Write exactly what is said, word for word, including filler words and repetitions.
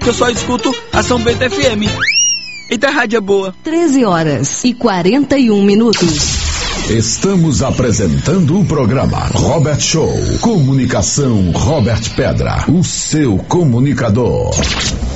que eu só escuto a São Bento F M. Eita, rádio é boa. treze horas e quarenta e um minutos. Estamos apresentando o programa Robert Show. Comunicação Robert Pedra, o seu comunicador.